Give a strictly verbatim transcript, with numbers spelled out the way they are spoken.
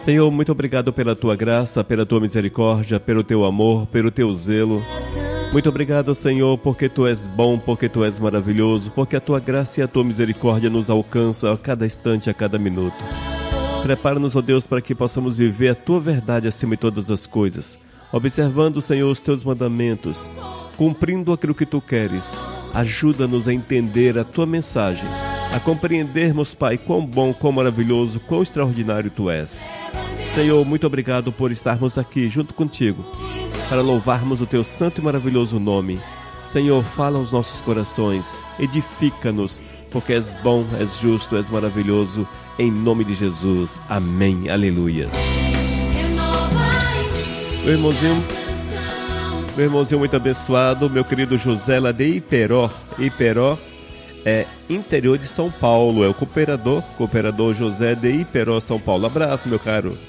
Senhor, muito obrigado pela tua graça, pela tua misericórdia, pelo teu amor, pelo teu zelo. Muito obrigado, Senhor, porque tu és bom, porque tu és maravilhoso, porque a tua graça e a tua misericórdia nos alcançam a cada instante, a cada minuto. Prepara-nos, ó Deus, para que possamos viver a tua verdade acima de todas as coisas, observando, Senhor, os teus mandamentos, cumprindo aquilo que tu queres. Ajuda-nos a entender a tua mensagem, a compreendermos, Pai, quão bom, quão maravilhoso, quão extraordinário tu és. Senhor, muito obrigado por estarmos aqui junto contigo, para louvarmos o teu santo e maravilhoso nome. Senhor, fala aos nossos corações, edifica-nos, porque és bom, és justo, és maravilhoso, em nome de Jesus. Amém. Aleluia. Meu irmãozinho, meu irmãozinho muito abençoado, meu querido José lá de Iperó. Iperó é interior de São Paulo, é o cooperador, cooperador José de Iperó, São Paulo. Abraço, meu caro.